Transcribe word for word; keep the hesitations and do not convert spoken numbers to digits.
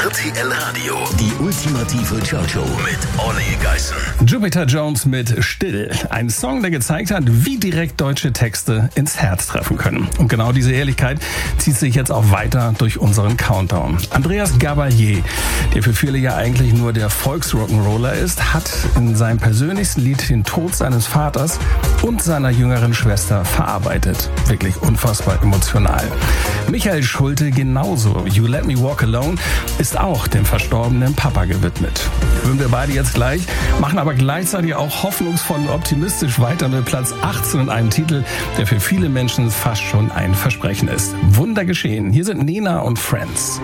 R T L Radio. Die ultimative Chow-Show mit Olli Geißen. Jupiter Jones mit Still. Ein Song, der gezeigt hat, wie direkt deutsche Texte ins Herz treffen können. Und genau diese Ehrlichkeit zieht sich jetzt auch weiter durch unseren Countdown. Andreas Gabalier, der für viele ja eigentlich nur der Volksrock'n'Roller ist, hat in seinem persönlichsten Lied den Tod seines Vaters und seiner jüngeren Schwester verarbeitet. Wirklich unfassbar emotional. Michael Schulte genauso. You Let Me Walk Alone ist auch dem verstorbenen Papa gewidmet. Hören wir beide jetzt gleich, machen aber gleichzeitig auch hoffnungsvoll und optimistisch weiter mit Platz achtzehn und einem Titel, der für viele Menschen fast schon ein Versprechen ist. Wunder geschehen. Hier sind Nena und Friends.